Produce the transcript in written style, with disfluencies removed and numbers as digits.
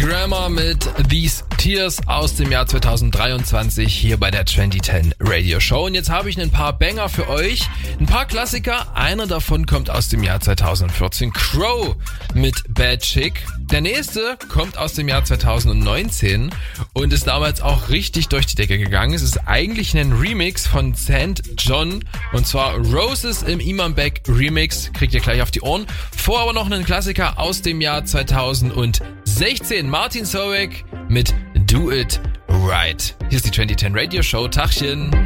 Grammar mit These Tears aus dem Jahr 2023 hier bei der Trendy 10 Radio Show. Und jetzt habe ich ein paar Banger für euch, ein paar Klassiker. Einer davon kommt aus dem Jahr 2014, Crow mit Bad Chick. Der nächste kommt aus dem Jahr 2019 und ist damals auch richtig durch die Decke gegangen. Es ist eigentlich ein Remix von St. John und zwar Roses im Iman Beck Remix. Kriegt ihr gleich auf die Ohren. Vor aber noch einen Klassiker aus dem Jahr 2016. Martin Solveig mit Do It Right. Hier ist die 2010 Radio Show. Tachchen.